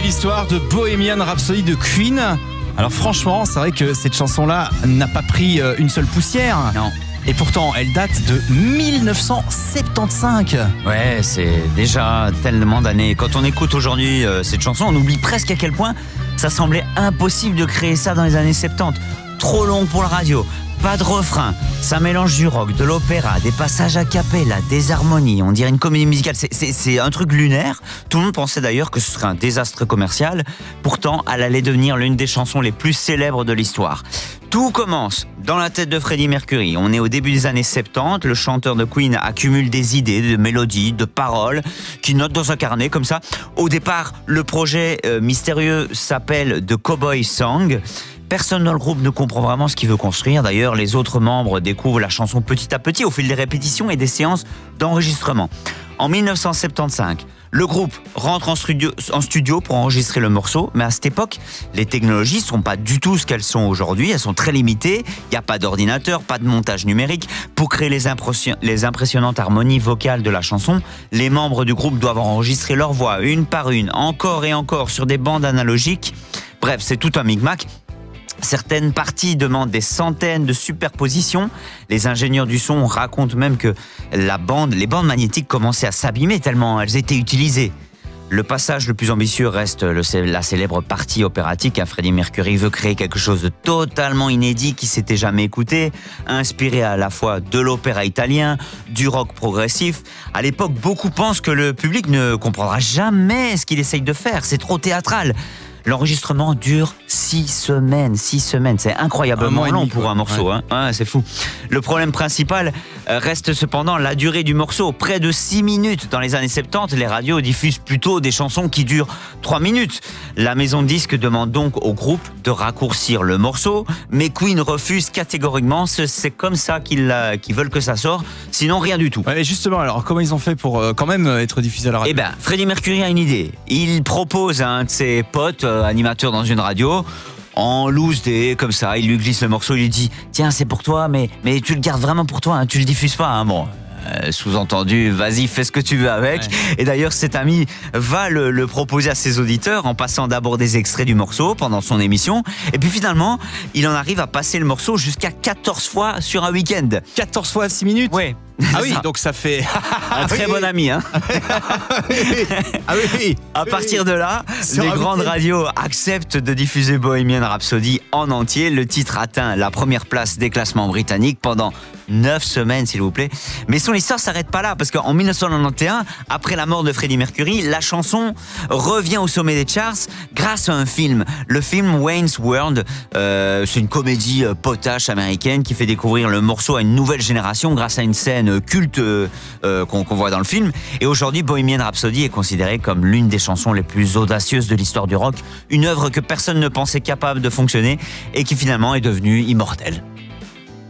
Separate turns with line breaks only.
retrouver l'histoire de Bohemian Rhapsody de Queen. Alors franchement, c'est vrai que cette chanson-là n'a pas pris une seule poussière.
Non.
Et pourtant, elle date de 1975.
Ouais, c'est déjà tellement d'années. Quand on écoute aujourd'hui cette chanson, on oublie presque à quel point ça semblait impossible de créer ça dans les années 70. Trop long pour la radio, pas de refrain, ça mélange du rock, de l'opéra, des passages a cappella, des harmonies, on dirait une comédie musicale, c'est un truc lunaire. Tout le monde pensait d'ailleurs que ce serait un désastre commercial, pourtant elle allait devenir l'une des chansons les plus célèbres de l'histoire. Tout commence dans la tête de Freddie Mercury. On est au début des années 70, le chanteur de Queen accumule des idées, de mélodies, de paroles, qu'il note dans un carnet comme ça. Au départ, le projet mystérieux s'appelle The Cowboy Song. Personne dans le groupe ne comprend vraiment ce qu'il veut construire. D'ailleurs, les autres membres découvrent la chanson petit à petit au fil des répétitions et des séances d'enregistrement. En 1975, le groupe rentre en studio pour enregistrer le morceau, mais à cette époque, les technologies ne sont pas du tout ce qu'elles sont aujourd'hui. Elles sont très limitées. Il n'y a pas d'ordinateur, pas de montage numérique. Pour créer les impressionnantes harmonies vocales de la chanson, les membres du groupe doivent enregistrer leur voix une par une, encore et encore, sur des bandes analogiques. Bref, c'est tout un micmac. Certaines parties demandent des centaines de superpositions. Les ingénieurs du son racontent même que les bandes magnétiques commençaient à s'abîmer tellement elles étaient utilisées. Le passage le plus ambitieux reste la célèbre partie opératique. Freddie Mercury veut créer quelque chose de totalement inédit qui s'était jamais écouté, inspiré à la fois de l'opéra italien, du rock progressif. À l'époque, beaucoup pensent que le public ne comprendra jamais ce qu'il essaye de faire. C'est trop théâtral. L'enregistrement dure 6 semaines. 6 semaines, c'est incroyablement long pour un morceau.
Ouais.
Hein. Ouais, c'est fou. Le problème principal reste cependant la durée du morceau. Près de 6 minutes. Dans les années 70, les radios diffusent plutôt des chansons qui durent 3 minutes. La maison de disques demande donc au groupe de raccourcir le morceau, mais Queen refuse catégoriquement. C'est comme ça qu'ils veulent que ça sorte, sinon rien du tout.
Ouais, mais justement, alors comment ils ont fait pour quand même être diffusés à la radio ?
Eh bien, Freddie Mercury a une idée. Il propose à un de ses potes, animateur dans une radio, en loose day, comme ça, il lui glisse le morceau, il lui dit « Tiens, c'est pour toi, mais tu le gardes vraiment pour toi, hein, tu le diffuses pas. Hein. » Bon, sous-entendu, vas-y, fais ce que tu veux avec. Ouais. Et d'ailleurs, cet ami va le proposer à ses auditeurs en passant d'abord des extraits du morceau pendant son émission. Et puis finalement, il en arrive à passer le morceau jusqu'à 14 fois sur un week-end.
14 fois 6 minutes ?
Oui.
Ah oui, donc ça fait...
un très bon ami, hein.
Ah oui.
À partir de là, les grandes radios acceptent de diffuser Bohemian Rhapsody en entier. Le titre atteint la première place des classements britanniques pendant 9 semaines, s'il vous plaît. Mais son histoire s'arrête pas là, parce qu'en 1991, après la mort de Freddie Mercury, la chanson revient au sommet des charts grâce à un film. Le film Wayne's World, c'est une comédie potache américaine qui fait découvrir le morceau à une nouvelle génération grâce à une scène culte qu'on voit dans le film. Et aujourd'hui, Bohemian Rhapsody est considérée comme l'une des chansons les plus audacieuses de l'histoire du rock. Une œuvre que personne ne pensait capable de fonctionner et qui finalement est devenue immortelle.